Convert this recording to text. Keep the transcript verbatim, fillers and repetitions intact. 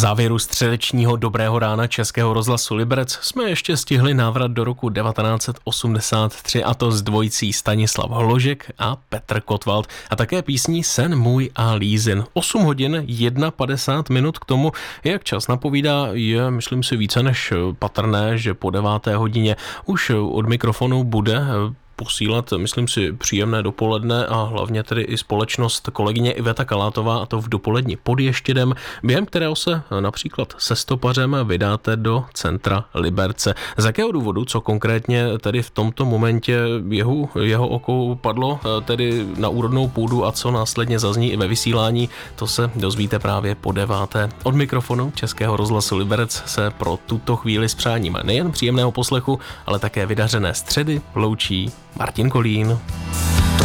závěru středečního Dobrého rána Českého rozhlasu Liberec jsme ještě stihli návrat do roku devatenáct set osmdesát tři, a to s dvojicí Stanislav Hložek a Petr Kotwald a také písní Sen můj a Lízin. osm hodin padesát jedna minut k tomu, jak čas napovídá, je, myslím si, více než patrné, že po deváté hodině už od mikrofonu bude posílat, myslím si, příjemné dopoledne a hlavně tedy i společnost kolegyně Iveta Kalátová, a to v dopoledni pod Ještědem, během kterého se například se stopařem vydáte do centra Liberce. Z jakého důvodu, co konkrétně tedy v tomto momentě jeho, jeho oko padlo tedy na úrodnou půdu a co následně zazní i ve vysílání, to se dozvíte právě po deváté. Od mikrofonu Českého rozhlasu Liberec se pro tuto chvíli s přáním nejen příjemného poslechu, ale také vydařené středy loučí Martin Kolín.